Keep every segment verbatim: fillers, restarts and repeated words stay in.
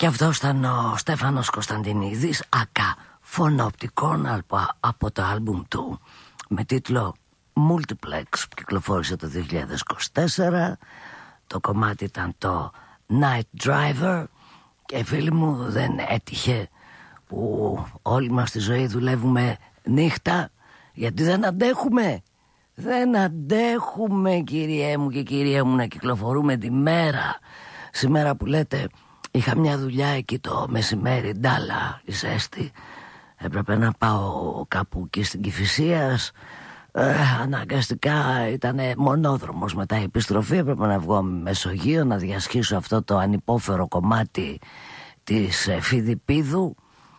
Και αυτός ήταν ο Στέφανος Κωνσταντινίδης, ακα φωνοπτικών από το άλμπουμ του με τίτλο Multiplex, που κυκλοφόρησε το δύο χιλιάδες είκοσι τέσσερα. Το κομμάτι ήταν το Night Driver. Και φίλοι μου, δεν έτυχε που όλοι μας στη ζωή δουλεύουμε νύχτα, γιατί δεν αντέχουμε. Δεν αντέχουμε, κυριέ μου και κυρία μου, να κυκλοφορούμε τη μέρα. Σήμερα που λέτε, είχα μια δουλειά εκεί το μεσημέρι, Ντάλα, η ζέστη. Έπρεπε να πάω κάπου εκεί στην Κηφισίας. Ε, αναγκαστικά ήταν μονόδρομος μετά η επιστροφή. Έπρεπε να βγω Μεσογείο, να διασχίσω αυτό το ανυπόφερο κομμάτι της Φιδιππίδου.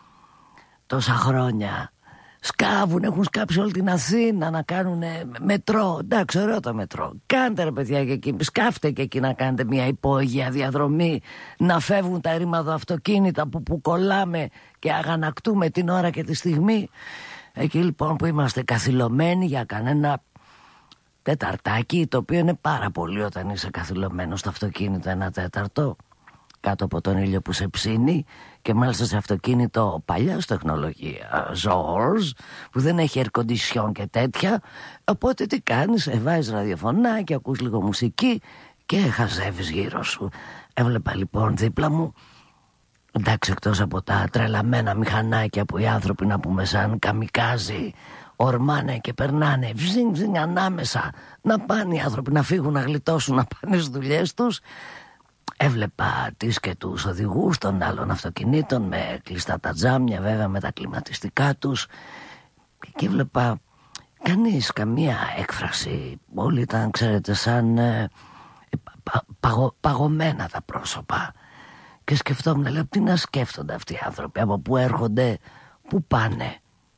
Τόσα χρόνια σκάβουν, έχουν σκάψει όλη την Αθήνα να κάνουν μετρό. Εντάξει, ωραίο το μετρό. Κάντε ρε παιδιά και εκεί, σκάφτε και εκεί να κάνετε μια υπόγεια διαδρομή, να φεύγουν τα ρήμαδο αυτοκίνητα που, που κολλάμε και αγανακτούμε την ώρα και τη στιγμή. Εκεί λοιπόν που είμαστε καθυλωμένοι για κανένα τεταρτάκι, το οποίο είναι πάρα πολύ όταν είσαι καθυλωμένο στο αυτοκίνητο ένα τέταρτο, κάτω από τον ήλιο που σε ψήνει, και μάλιστα σε αυτοκίνητο παλιάς τεχνολογία, Ζόρς, που δεν έχει air condition και τέτοια. Οπότε τι κάνεις, ε, βάζεις ραδιοφωνάκι, ακούς λίγο μουσική και χαζεύεις γύρω σου. Έβλεπα λοιπόν δίπλα μου, εντάξει, εκτός από τα τρελαμένα μηχανάκια που οι άνθρωποι, να πούμε, σαν καμικάζι ορμάνε και περνάνε βζινγκ βζινγκ ανάμεσα, να πάνε οι άνθρωποι να φύγουν, να γλιτώσουν, να πάνε στις δουλειές τους. Έβλεπα τις και τους οδηγούς των άλλων αυτοκινήτων με κλειστά τα τζάμια, βέβαια με τα κλιματιστικά τους, και έβλεπα κανείς καμία έκφραση. Όλοι ήταν, ξέρετε, σαν ε, πα, παγω, παγωμένα τα πρόσωπα. Και σκεφτόμουν, λέω, τι να σκέφτονται αυτοί οι άνθρωποι, από πού έρχονται, πού πάνε.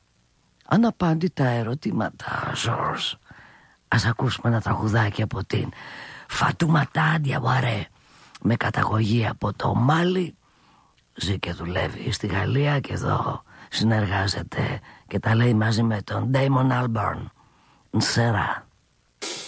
Αναπάντητα ερωτήματα, Ζορς. Ας ακούσουμε ένα τραγουδάκι από την Φατούματα Διαβαρέ, με καταγωγή από το Μάλι. Ζει και δουλεύει στη Γαλλία και εδώ συνεργάζεται και τα λέει μαζί με τον Damon Albarn. Νσέρα.